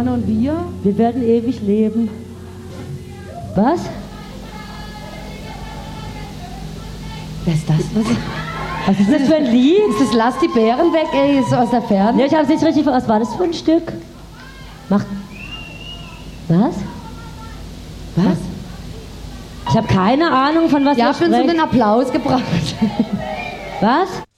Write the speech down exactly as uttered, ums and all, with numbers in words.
Susanne und wir? Wir werden ewig leben. Was? Wer ist das? Was, Was ist das für ein Lied? ist das Lass die Bären weg, ey, so aus der Ferne? Ja, ich habe es nicht richtig ver... Was war das für ein Stück? Mach... Was? Was? Ich habe keine Ahnung, von was Ja, ihr ich bin so sprecht. den Applaus gebracht. Was?